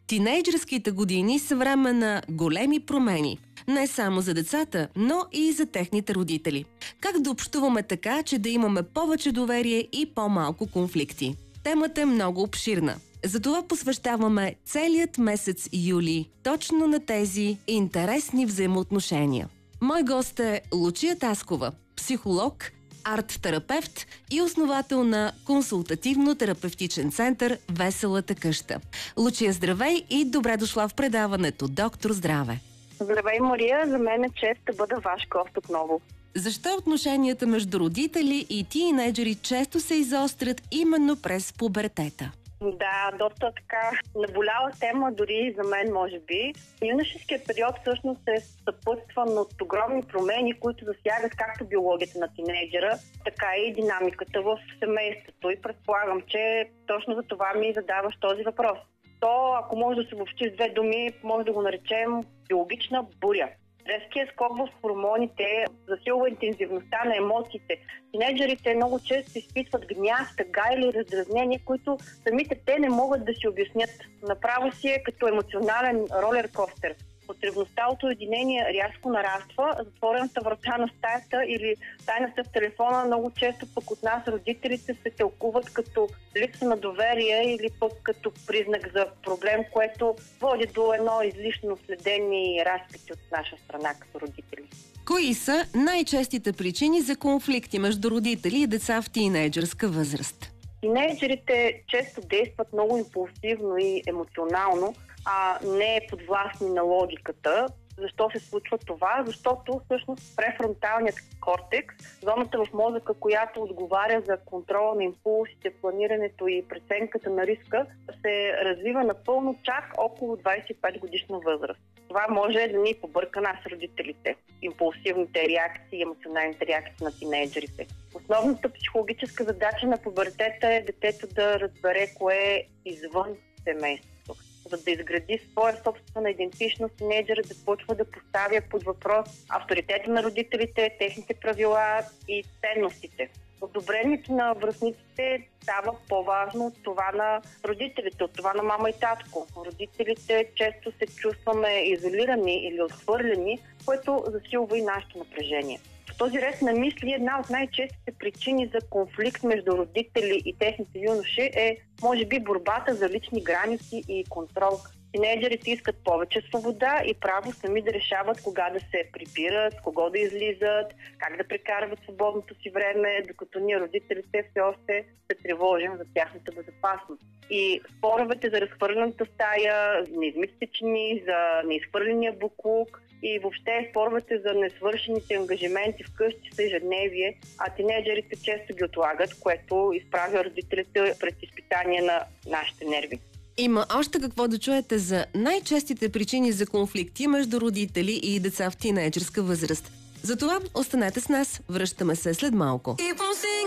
Тинейджърските години са време на големи промени. Не само за децата, но и за техните родители. Как да общуваме така, че да имаме повече доверие и по-малко конфликти? Темата е много обширна. Затова посвещаваме целият месец юли точно на тези интересни взаимоотношения. Мой гост е Лучия Таскова, психолог, арт-терапевт и основател на консултативно-терапевтичен център Веселата къща. Лучия, здравей и добре дошла в предаването Доктор Здраве. Здравей, Мария! За мен е чест да бъда ваш гост отново. Защо отношенията между родители и тийнейджери често се изострят именно през пубертета? Да, доста така наболяла тема, дори за мен, може би. Юношеският период всъщност е съпътстван от огромни промени, които засягат както биологията на тинейджера, така и динамиката в семейството. И предполагам, че точно за това ми задаваш този въпрос. То, ако може да се обобщи с две думи, може да го наречем биологична буря. Резкият скок в хормоните засилва интензивността на емоциите. Тинейджерите много често изпитват гняв, тъга или раздразнение, които самите те не могат да си обяснят. Направо си е като емоционален ролер-костер. Потребността от уединение рязко нараства, затворената врата на стаята или тайната в телефона много често пък от нас родителите се тълкуват като липса на доверие или пък като признак за проблем, което води до едно излишно следение и разпити от наша страна като родители. Кои са най-честите причини за конфликти между родители и деца в тийнейджърска възраст? Тинейджерите често действат много импулсивно и емоционално, а не подвластни на логиката. Защо се случва това? Защото всъщност префронталният кортекс, зоната в мозъка, която отговаря за контрола на импулсите, планирането и преценката на риска, се развива напълно чак около 25 годишна възраст. Това може да ни побърка нас родителите. Импулсивните реакции, емоционалните реакции на тинейджерите. Основната психологическа задача на пубертета е детето да разбере кое е извън семейството. За да изгради своя собствена идентичност, тинейджерът започва да поставя под въпрос авторитета на родителите, техните правила и ценностите. Одобрението на връстниците става по-важно от това на родителите, от това на мама и татко. Родителите често се чувстваме изолирани или отхвърлени, което засилва и нашето напрежение. В този ред на мисли една от най-честите причини за конфликт между родители и техните юноши е, може би, борбата за лични граници и контрол. Тинейджерите искат повече свобода и право сами да решават кога да се прибират, с кого да излизат, как да прекарват свободното си време, докато ние родителите все още се тревожим за тяхната безопасност. И споровете за разхвърлената стая, неизмитите чини, за неизхвърления буклук и въобще споровете за несвършените ангажименти вкъщи са ежедневие, а тинейджерите често ги отлагат, което изправя родителите пред изпитание на нашите нерви. Има още какво да чуете за най-честите причини за конфликти между родители и деца в тийнейджърска възраст. Затова останете с нас. Връщаме се след малко.